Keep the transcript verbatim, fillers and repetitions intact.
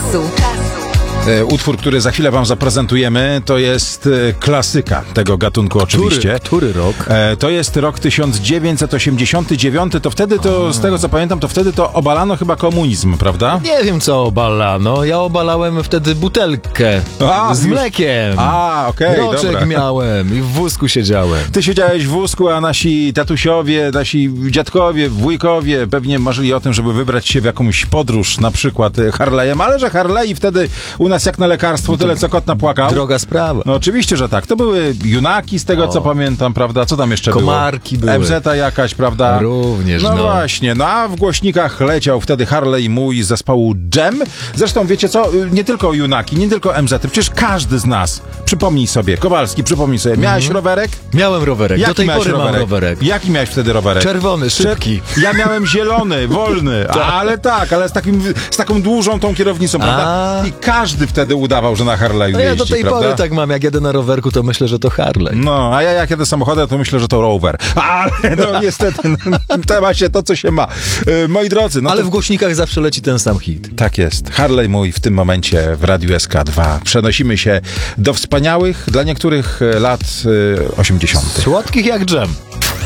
czasu. Utwór, który za chwilę wam zaprezentujemy, to jest klasyka tego gatunku oczywiście. Który, który rok? To jest rok tysiąc dziewięćset osiemdziesiąty dziewiąty, to wtedy to, z tego co pamiętam, to wtedy to obalano chyba komunizm, prawda? Nie wiem co obalano, ja obalałem wtedy butelkę A, z już... mlekiem. A, okej, okay, Roczek dobra. miałem i w wózku siedziałem. Ty siedziałeś w wózku, a nasi tatusiowie, nasi dziadkowie, wujkowie pewnie marzyli o tym, żeby wybrać się w jakąś podróż, na przykład Harley'em, ale że Harley wtedy u nas jak na lekarstwo, tyle co kot napłakał. Droga sprawa. No oczywiście, że tak. To były junaki z tego, o. co pamiętam, prawda? Co tam jeszcze Komarki było? były. M Z jakaś, prawda? Również, no. no. właśnie. No a w głośnikach leciał wtedy Harley mój z zespołu Dżem. Zresztą wiecie co? Nie tylko junaki, nie tylko M Z. Przecież każdy z nas, przypomnij sobie, Kowalski, przypomnij sobie, miałeś mm. rowerek? Miałem rowerek. Jaki Do tej pory rowerek? mam rowerek. Jaki miałeś wtedy rowerek? Czerwony, szybki. Ja miałem zielony, wolny, ale tak, ale z, takim, z taką dłużą tą kierownicą, prawda? I każdy wtedy udawał, że na Harley no ja jeździ, do tej prawda? pory tak mam, jak jedę na rowerku, to myślę, że to Harley. No, a ja jak jedę samochodem, to myślę, że to rower. Ale no niestety, temat się to, co się ma. Yy, moi drodzy, no Ale to... w głośnikach zawsze leci ten sam hit. Tak jest. Harley mój w tym momencie w Radiu S K dwa. Przenosimy się do wspaniałych, dla niektórych lat yy, osiemdziesiątych. Słodkich jak dżem.